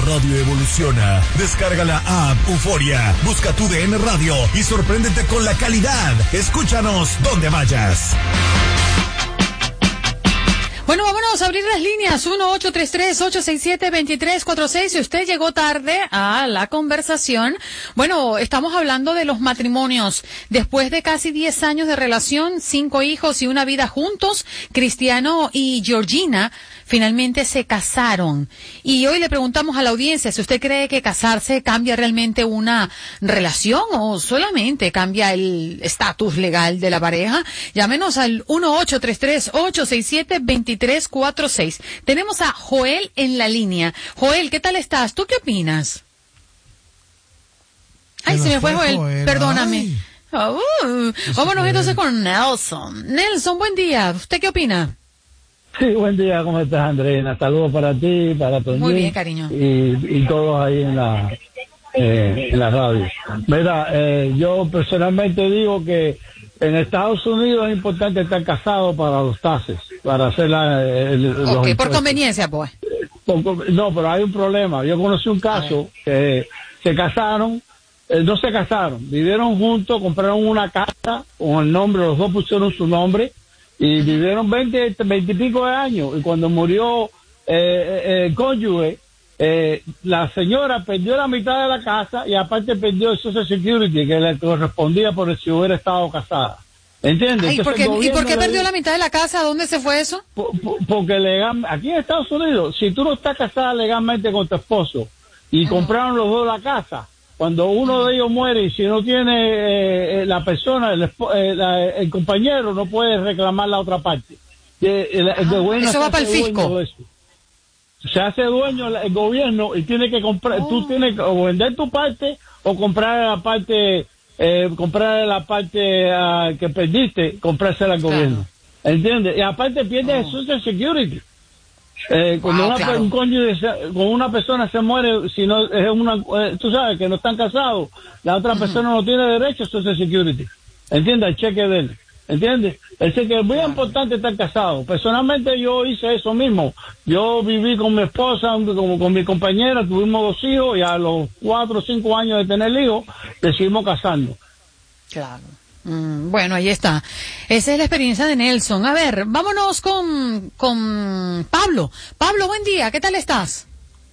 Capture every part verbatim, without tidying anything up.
radio evoluciona. Descarga la app Euforia, busca tu D N Radio y sorpréndete con la calidad. Escúchanos donde vayas. Bueno, vámonos a abrir las líneas uno ocho tres tres, ocho seis siete, dos tres cuatro seis. Si usted llegó tarde a la conversación, bueno, estamos hablando de los matrimonios. Después de casi diez años de relación, cinco hijos y una vida juntos, Cristiano y Georgina finalmente se casaron. Y hoy le preguntamos a la audiencia si usted cree que casarse cambia realmente una relación o solamente cambia el estatus legal de la pareja. Llámenos al uno ocho tres tres, ocho seis siete, dos tres cuatro seis. Tenemos a Joel en la línea. Joel, ¿qué tal estás? ¿Tú qué opinas? Ay, se me fue Joel, Joel. Perdóname. Oh, uh, vámonos entonces con Nelson. Nelson, buen día. ¿Usted qué opina? Sí, buen día, ¿cómo estás, Andreina? Saludos para ti, para Toñín. Muy bien, cariño. Y, y todos ahí en la eh, en la radio. Mira, eh, yo personalmente digo que en Estados Unidos es importante estar casado para los taxes, para hacer la... El, ok, los por conveniencia, pues. Por, no, pero hay un problema. Yo conocí un caso que se casaron, eh, no se casaron, vivieron juntos, compraron una casa con el nombre, los dos pusieron su nombre, y vivieron veinte, veinte y pico de años, y cuando murió eh, eh, el cónyuge, eh, la señora perdió la mitad de la casa y aparte perdió el Social Security que le correspondía por si hubiera estado casada. ¿Entiendes? Ay, ¿por qué, ¿Y por qué perdió la mitad de la casa? ¿Dónde se fue eso? Por, por, porque legal, aquí en Estados Unidos, si tú no estás casada legalmente con tu esposo y uh-huh. compraron los dos la casa, cuando uno uh-huh. de ellos muere y si no tiene eh, la persona, el, eh, la, el compañero, no puede reclamar la otra parte. El, el, el ah, eso va para el fisco. Se hace dueño el gobierno y tiene que comprar, oh. tú tienes que o vender tu parte o comprar la parte, eh, comprar la parte uh, que perdiste, comprársela al claro. gobierno. ¿Entiendes? Y aparte pierde oh. el Social Security. Eh, cuando wow, una, claro. un cónyuge, con una persona se muere, si no es una, eh, tú sabes que no están casados, la otra uh-huh. persona no tiene derecho a Social Security. ¿Entiendes? El cheque de él. ¿Entiendes? Es que es muy importante estar casado. Personalmente yo hice eso mismo. Yo viví con mi esposa, como con mi compañera, tuvimos dos hijos y a los cuatro o cinco años de tener hijos decidimos casarnos. Claro. Mm, bueno, ahí está. Esa es la experiencia de Nelson. A ver, vámonos con, con Pablo. Pablo, buen día. ¿Qué tal estás?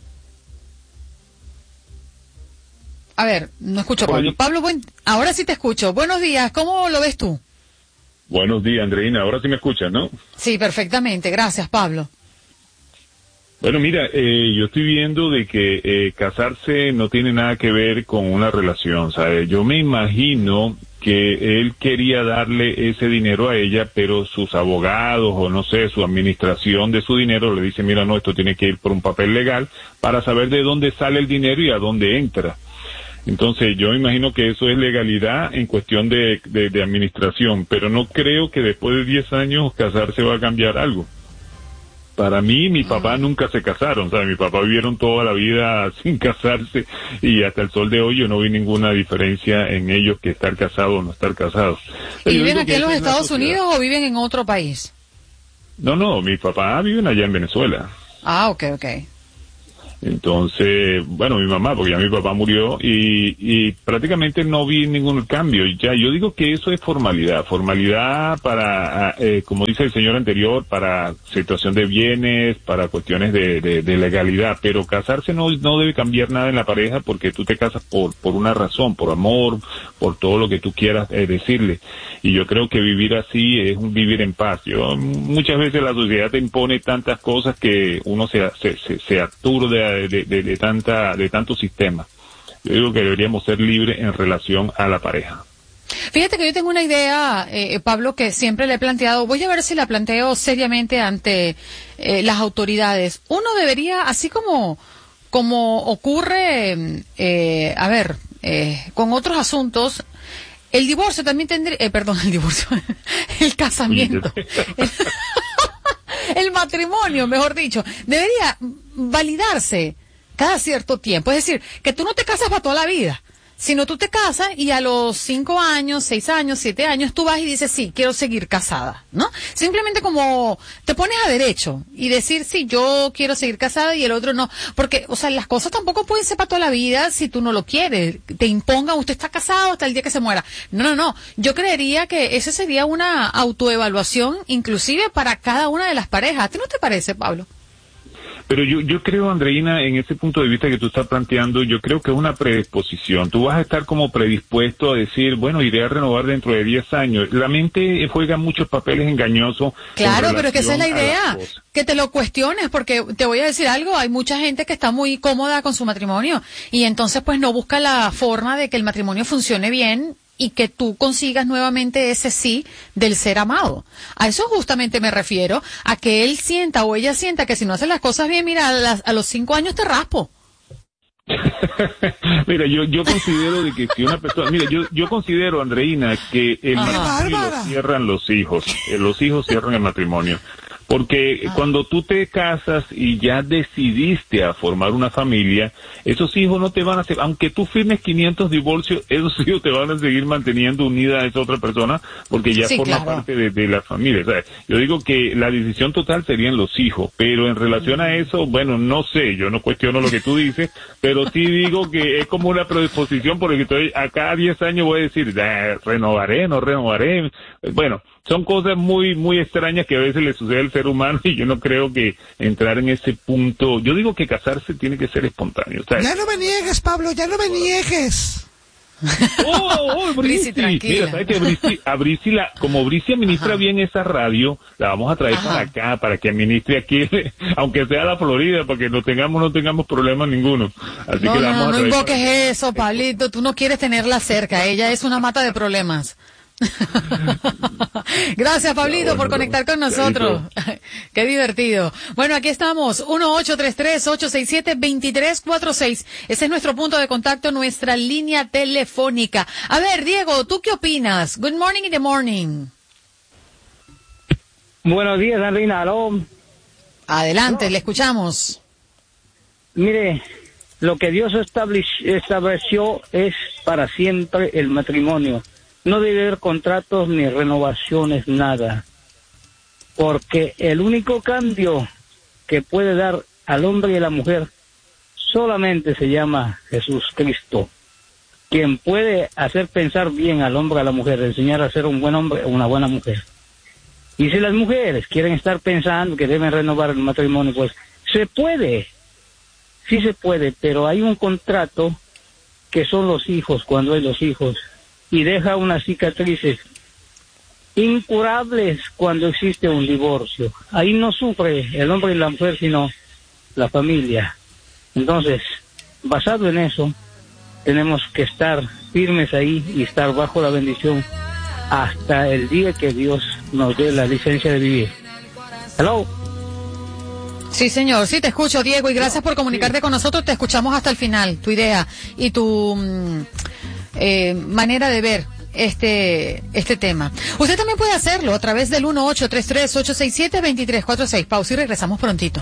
A ver, no escucho a Pablo. Pablo, buen... ahora sí te escucho. Buenos días. ¿Cómo lo ves tú? Buenos días, Andreina. Ahora sí me escuchas, ¿no? Sí, perfectamente. Gracias, Pablo. Bueno, mira, eh, yo estoy viendo de que eh, casarse no tiene nada que ver con una relación, ¿sabes? Yo me imagino que él quería darle ese dinero a ella, pero sus abogados o no sé, su administración de su dinero le dice, mira, no, esto tiene que ir por un papel legal para saber de dónde sale el dinero y a dónde entra. Entonces yo imagino que eso es legalidad en cuestión de, de, de administración, pero no creo que después de diez años casarse va a cambiar algo. Para mí, mi papá nunca se casaron, ¿sabes? Mi papá vivieron toda la vida sin casarse y hasta el sol de hoy yo no vi ninguna diferencia en ellos que estar casados o no estar casados. ¿Y viven aquí en los Estados Unidos o viven en otro país? No, no, mi papá vive allá en Venezuela. Ah, ok, ok. Entonces, bueno, mi mamá, porque ya mi papá murió y, y prácticamente no vi ningún cambio. Ya, yo digo que eso es formalidad, formalidad para, eh, como dice el señor anterior, para situación de bienes, para cuestiones de, de, de legalidad, pero casarse no, no debe cambiar nada en la pareja porque tú te casas por, por una razón, por amor, por todo lo que tú quieras eh, decirle. Y yo creo que vivir así es un vivir en paz. Yo, muchas veces la sociedad te impone tantas cosas que uno se, se, se, se aturde De, de, de tanta de tantos sistemas. Yo digo que deberíamos ser libres en relación a la pareja. Fíjate que yo tengo una idea, eh, Pablo, que siempre le he planteado, voy a ver si la planteo seriamente ante eh, las autoridades. Uno debería, así como como ocurre, eh, a ver, eh, con otros asuntos, el divorcio también tendría, eh, perdón, el divorcio, el casamiento. El matrimonio, mejor dicho, debería validarse cada cierto tiempo. Es decir, que tú no te casas para toda la vida, sino tú te casas y a los cinco años, seis años, siete años, tú vas y dices, sí, quiero seguir casada, ¿no? Simplemente como te pones a derecho y decir, sí, yo quiero seguir casada y el otro no. Porque, o sea, las cosas tampoco pueden ser para toda la vida si tú no lo quieres. Te impongan, usted está casado hasta el día que se muera. No, no, no. Yo creería que esa sería una autoevaluación, inclusive para cada una de las parejas. ¿A ti no te parece, Pablo? Pero yo, yo creo, Andreina, en ese punto de vista que tú estás planteando, yo creo que es una predisposición. Tú vas a estar como predispuesto a decir, bueno, iré a renovar dentro de diez años. La mente juega muchos papeles engañosos. Claro, pero es que esa es la idea, que te lo cuestiones, porque te voy a decir algo, hay mucha gente que está muy cómoda con su matrimonio y entonces pues no busca la forma de que el matrimonio funcione bien y que tú consigas nuevamente ese sí del ser amado. A eso justamente me refiero, a que él sienta o ella sienta que si no hace las cosas bien, mira, a, las, a los cinco años te raspo. Mira, yo yo considero de que si una persona, mira, yo yo considero, Andreina, que el matrimonio lo cierran los hijos, eh, los hijos cierran el matrimonio. Porque ah. cuando tú te casas y ya decidiste a formar una familia, esos hijos no te van a hacer, aunque tú firmes quinientos divorcios, esos hijos te van a seguir manteniendo unida a esa otra persona porque ya sí, forma claro. parte de, de la familia. O sea, yo digo que la decisión total serían los hijos, pero en relación a eso, bueno, no sé, yo no cuestiono lo que tú dices, pero sí digo que es como una predisposición porque estoy a cada diez años voy a decir, eh, renovaré, no renovaré. Bueno, son cosas muy, muy extrañas que a veces le sucede al ser humano y yo no creo que entrar en ese punto, yo digo que casarse tiene que ser espontáneo. ¿Sabes? Ya no me niegues, Pablo, ya no me niegues. Oh, oh, Brisi, mira, ¿sabes que Brisi, a Brisi la, como Brisi administra Ajá. bien esa radio, la vamos a traer Ajá. para acá, para que administre aquí, aunque sea la Florida, para que no tengamos, no tengamos problemas ninguno. Así no, que la no, vamos no a traer invoques eso, Pablito, tú no quieres tenerla cerca, ella es una mata de problemas. Gracias, Pablito, no, por conectar con nosotros. Qué divertido. Bueno, aquí estamos, uno ocho tres tres, ocho seis siete, dos tres cuatro seis. Ese es nuestro punto de contacto, nuestra línea telefónica. A ver, Diego, ¿tú qué opinas? Good morning in the morning. Buenos días, Andreina. ¿Aló? Adelante, le escuchamos. Mire, lo que Dios estableció es para siempre el matrimonio. No debe haber contratos ni renovaciones, nada. Porque el único cambio que puede dar al hombre y a la mujer solamente se llama Jesucristo. Quien puede hacer pensar bien al hombre y a la mujer, enseñar a ser un buen hombre o una buena mujer. Y si las mujeres quieren estar pensando que deben renovar el matrimonio, pues se puede. Sí se puede, pero hay un contrato que son los hijos, cuando hay los hijos. Y deja unas cicatrices incurables cuando existe un divorcio. Ahí no sufre el hombre y la mujer, sino la familia. Entonces, basado en eso, tenemos que estar firmes ahí y estar bajo la bendición hasta el día que Dios nos dé la licencia de vivir. Hello. Sí, señor, sí, te escucho, Diego, y gracias por comunicarte con nosotros. Te escuchamos hasta el final, tu idea y tu... Mmm, Eh, manera de ver este este tema. Usted también puede hacerlo a través del uno ocho tres tres, ocho seis siete, dos tres cuatro seis. Pausa y regresamos prontito.